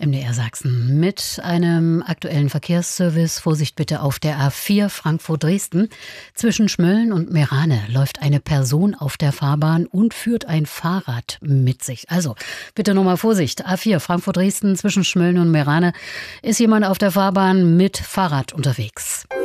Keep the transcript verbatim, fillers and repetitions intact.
M D R Sachsen mit einem aktuellen Verkehrsservice. Vorsicht bitte auf der A vier Frankfurt-Dresden. Zwischen Schmölln und Meerane läuft eine Person auf der Fahrbahn und führt ein Fahrrad mit sich. Also bitte nochmal Vorsicht. A vier Frankfurt-Dresden zwischen Schmölln und Meerane ist jemand auf der Fahrbahn mit Fahrrad unterwegs.